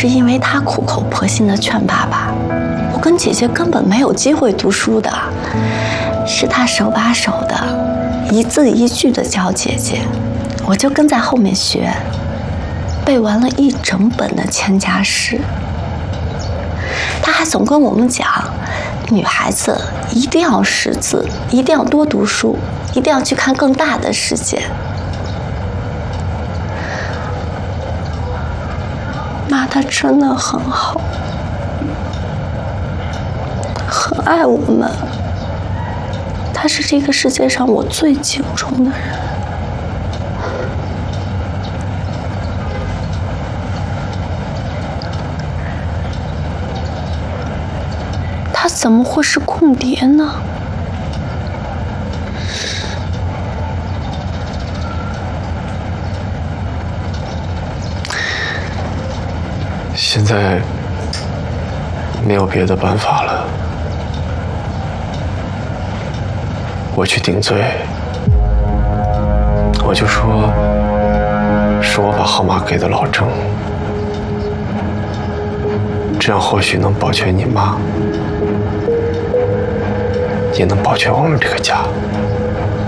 是因为他苦口婆心的劝爸爸，我跟姐姐根本没有机会读书的。是他手把手的，一字一句的教姐姐，我就跟在后面学，背完了一整本的《千家诗》。他还总跟我们讲，女孩子一定要识字，一定要多读书，一定要去看更大的世界。妈，她真的很好，很爱我们。她是这个世界上我最敬重的人。她怎么会是空碟呢？ 现在没有别的办法了，我去顶罪，我就说是我把号码给的老郑，这样或许能保全你妈，也能保全我们这个家。